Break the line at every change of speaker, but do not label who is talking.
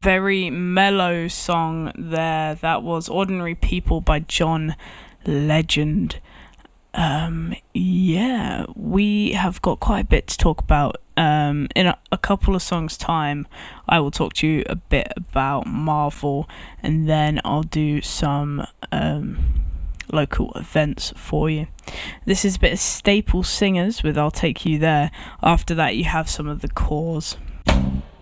Very mellow song there. That was Ordinary People by John Legend. Yeah, we have got quite a bit to talk about. In a couple of songs' time, I will talk to you a bit about Marvel, and then I'll do some local events for you. This is a bit of Staple Singers with I'll Take You There. After that, you have some of the Cause.